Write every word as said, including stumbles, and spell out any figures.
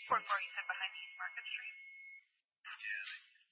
Fourth floor, you said behind East Market Street? Yeah,